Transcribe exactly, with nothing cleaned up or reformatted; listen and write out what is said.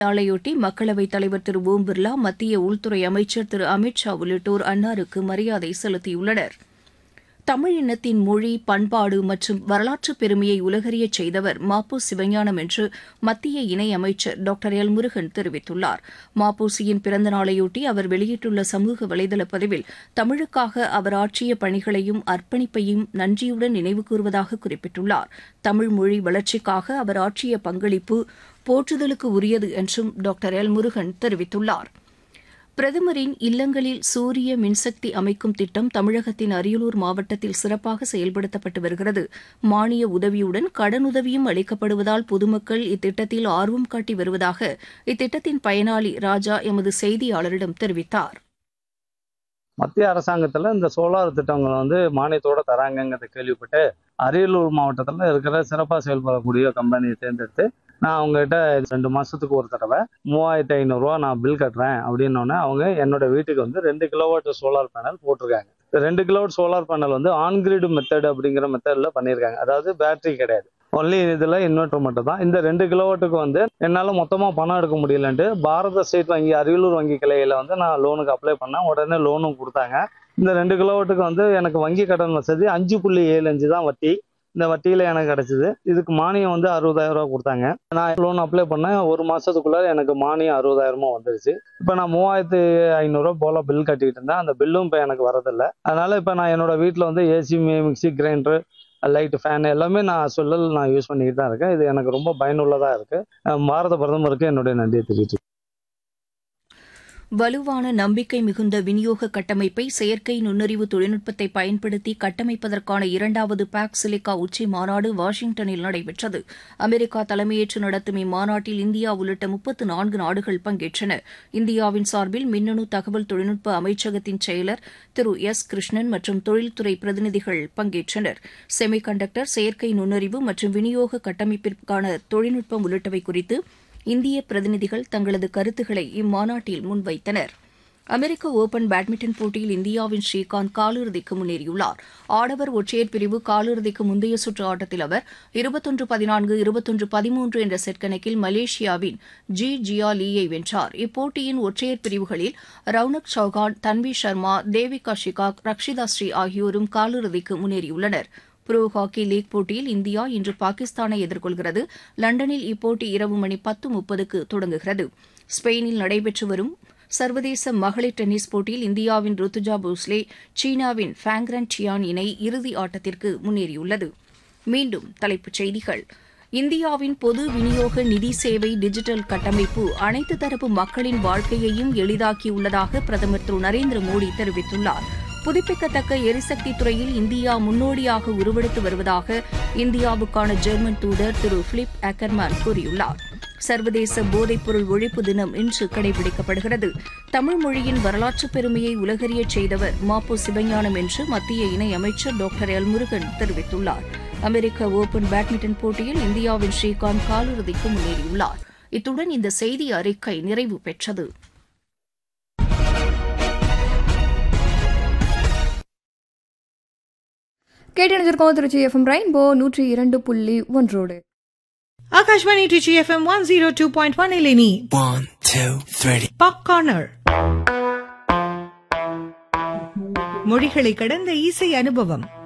நாளையொட்டி மக்களவைத் தலைவர் திரு ஓம் பிர்லா, மத்திய உள்துறை அமைச்சர் திரு அமித் ஷா உள்ளிட்டோர் அன்னாருக்கு மரியாதை செலுத்தியுள்ளனர். தமிழ் இனத்தின் மொழி, பண்பாடு மற்றும் வரலாற்றுப் பெருமையை உலகறியச் செய்தவர் ம பொ சிவஞானம் என்று மத்திய இணையமைச்சர் டாக்டர் எல் முருகன் தெரிவித்துள்ளார். ம.பொ.சியின் பிறந்த நாளையொட்டி அவர் வெளியிட்டுள்ள சமூக வலைதள பதிவில் தமிழுக்காக அவர் ஆற்றிய பணிகளையும் அர்ப்பணிப்பையும் நன்றியுடன் நினைவுகூர்வதாக குறிப்பிட்டுள்ளார். தமிழ் மொழி வளர்ச்சிக்காக அவர் ஆற்றிய பங்களிப்பு போற்றுதலுக்கு உரியது என்றும் டாக்டர் எல் முருகன் தெரிவித்துள்ளார். பிரதமரின் இல்லங்களில் சூரிய மின்சக்தி அமைக்கும் திட்டம் தமிழகத்தின் அரியலூர் மாவட்டத்தில் சிறப்பாக செயல்படுத்தப்பட்டு வருகிறது. மானிய உதவியுடன் கடனுதவியும் அளிக்கப்படுவதால் பொதுமக்கள் இத்திட்டத்தில் ஆர்வம் காட்டி வருவதாக இத்திட்டத்தின் பயனாளி ராஜா எமது செய்தியாளரிடம் தெரிவித்தார். மத்திய அரசாங்கத்தில் இந்த சோலார் திட்டங்களை வந்து மானியத்தோட தராங்கிறத கேள்விப்பட்டு அரியலூர் மாவட்டத்தில் இருக்கிற சிறப்பாக செயல்படக்கூடிய கம்பெனியை தேர்ந்தெடுத்து நான் அவங்ககிட்ட ரெண்டு மாசத்துக்கு ஒரு தடவை மூவாயிரத்தி ஐநூறுரூவா நான் பில் கட்டுறேன் அப்படின்னோடனே அவங்க என்னோட வீட்டுக்கு வந்து ரெண்டு கிலோவாட் சோலார் பேனல் போட்டிருக்காங்க. ரெண்டு கிலோவாட் சோலார் பேனல் வந்து ஆன்கிரிட் மெத்தட் அப்படிங்கிற மெத்தடில் பண்ணியிருக்காங்க. அதாவது பேட்டரி கிடையாது, ஒன்லி இதில் இன்வெர்டர் மட்டும் தான். இந்த ரெண்டு கிலோவாட்டுக்கு வந்து என்னால் மொத்தமாக பணம் எடுக்க முடியலன்ட்டு பாரத ஸ்டேட் வங்கி அரியலூர் வங்கி கிளையில் வந்து நான் லோனுக்கு அப்ளை பண்ணேன். உடனே லோனும் கொடுத்தாங்க. இந்த ரெண்டு கிலோவாட்டுக்கு வந்து எனக்கு வங்கி கடன் வசதி அஞ்சு புள்ளி ஏழு அஞ்சு தான் வட்டி. இந்த வட்டியில எனக்கு கிடைச்சது. இதுக்கு மானியம் வந்து அறுபதாயிரம் ரூபா கொடுத்தாங்க. நான் லோன் அப்ளை பண்ணேன். ஒரு மாசத்துக்குள்ள எனக்கு மானியம் அறுபதாயிரமா வந்துருச்சு. இப்போ நான் மூவாயிரத்தி ஐநூறுரூவா போல பில் கட்டிட்டு இருந்தேன். அந்த பில்லும் இப்போ எனக்கு வரதில்லை. அதனால இப்போ நான் என்னோட வீட்டில் வந்து AC, mixie, grinder, light, fan எல்லாமே நான் சொல்லல் நான் யூஸ் பண்ணிக்கிட்டு தான் இருக்கேன். இது எனக்கு ரொம்ப பயனுள்ளதாக இருக்கு. பாரத பிரதமருக்கு என்னுடைய நன்றியை தெரிவித்து வலுவான நம்பிக்கை மிகுந்த விநியோக கட்டமைப்பை செயற்கை நுண்ணறிவு தொழில்நுட்பத்தை பயன்படுத்தி கட்டமைப்பதற்கான இரண்டாவது பாக் சிலிக்கா உச்சி மாநாடு வாஷிங்டனில் நடைபெற்றது. அமெரிக்கா தலைமையேற்று நடத்தும் இம்மாநாட்டில் இந்தியா உள்ளிட்ட முப்பத்து நான்கு நாடுகள் பங்கேற்றன. இந்தியாவின் சார்பில் மின்னணு தகவல் தொழில்நுட்ப அமைச்சகத்தின் செயலர் திரு எஸ் கிருஷ்ணன் மற்றும் தொழில்துறை பிரதிநிதிகள் பங்கேற்றனர். செமி கண்டக்டர், செயற்கை நுண்ணறிவு மற்றும் விநியோக கட்டமைப்பிற்கான தொழில்நுட்பம் உள்ளிட்டவை குறித்து இந்திய பிரதிநிதிகள் தங்களது கருத்துக்களை இம்மாநாட்டில் முன்வைத்தனர். அமெரிக்க ஒபன் பேட்மிண்டன் போட்டியில் இந்தியாவின் ஸ்ரீகாந்த் காலிறுதிக்கு முன்னேறியுள்ளார். ஆடவர் ஒற்றையர் பிரிவு காலிறுதிக்கு முந்தைய சுற்று ஆட்டத்தில் அவர் இருபத்தொன்று பதினான்கு இருபத்தொன்று பதிமூன்று என்ற செட் கணக்கில் மலேசியாவின் ஜி ஜியா லீயை வென்றார். இப்போட்டியின் ஒற்றையர் பிரிவுகளில் ரவுனக் சௌகான், தன்வி சர்மா, தேவிகா ஷிகாக், ரக்ஷிதா ஸ்ரீ ஆகியோரும் காலிறுதிக்கு முன்னேறியுள்ளனர். புரோ ஹாக்கி லீக் போட்டியில் இந்தியா இன்று பாகிஸ்தானை எதிர்கொள்கிறது. லண்டனில் இப்போட்டி இரவு மணி பத்து முப்பதுக்கு தொடங்குகிறது. ஸ்பெயினில் நடைபெற்று வரும் சர்வதேச மகளிர் டென்னிஸ் போட்டியில் இந்தியாவின் ருத்துஜா போஸ்லே, சீனாவின் ஃபேங்ரன் டியான் இணை இறுதி ஆட்டத்திற்கு முன்னேறியுள்ளது. மீண்டும் தலைப்புச் செய்திகள். இந்தியாவின் பொது விநியோக நிதி சேவை டிஜிட்டல் கட்டமைப்பு அனைத்து தரப்பு மக்களின் வாழ்க்கையையும் எளிதாக்கியுள்ளதாக பிரதமர் திரு நரேந்திர மோடி தெரிவித்துள்ளார். புதுப்பிக்கத்தக்க எரிசக்தி துறையில் இந்தியா முன்னோடியாக உருவெடுத்து வருவதாக இந்தியாவுக்கான ஜெர்மன் தூதர் திரு பிலிப் அக்கர்மேன் கூறியுள்ளார். சர்வதேச போதைப்பொருள் ஒழிப்பு தினம் இன்று கடைபிடிக்கப்படுகிறது. தமிழ் மொழியின் வரலாற்றுப் பெருமையை உலகறியச் செய்தவர் ம பொ சிவஞானம் என்று மத்திய இணையமைச்சர் டாக்டர் எல் முருகன் தெரிவித்துள்ளார். அமெரிக்க ஒபன் பேட்மிண்டன் போட்டியில் இந்தியாவின் ஸ்ரீகாந்த் காலிறுதிக்கு முன்னேறியுள்ளார். இத்துடன் இந்த செய்தி அறிக்கை நிறைவு பெற்றது. கேட்டணிஞ்சிருக்கோம் திருச்சி எஃப்எம் ரெயின்போ நூற்றி இரண்டு புள்ளி ஒன்றோடு. Akashvani Trichy FM one zero two point one இலினி pop corner. மொழிகளை கடந்த இசை அனுபவம்.